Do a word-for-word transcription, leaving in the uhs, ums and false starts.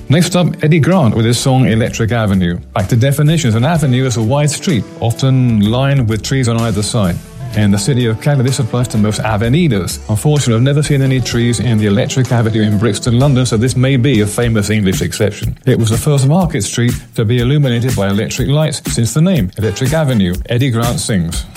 Next up, Eddie Grant with his song Electric Avenue. Back to definitions, an avenue is a wide street, often lined with trees on either side. In the city of Cali, this applies to most avenidas. Unfortunately, I've never seen any trees in the Electric Avenue in Brixton, London, so this may be a famous English exception. It was the first market street to be illuminated by electric lights since the name, Electric Avenue. Eddie Grant sings.